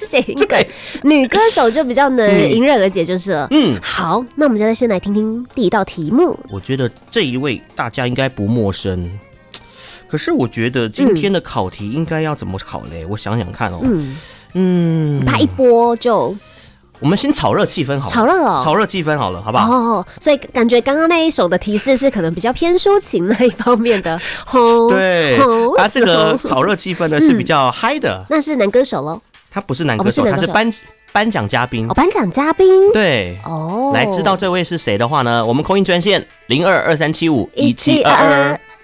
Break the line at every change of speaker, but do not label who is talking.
谐音梗，女歌手就比较能迎刃而解就是了。好，那我们现在先来听听第一道题目。
我觉得这一位大家应该不陌生，可是我觉得今天的考题应该要怎么考嘞？我想想看哦。
他一波就。
我们先炒热气氛好了，炒热气氛好了，好不好？
哦，所以感觉刚刚那一首的提示是可能比较偏抒情那一方面的。
对，他这个炒热气氛呢是比较嗨的。
那是男歌手咯？
他不是男歌手，他是颁奖嘉宾。
颁奖嘉宾。
对。来知道这位是谁的话呢，我们空音专线0223751722。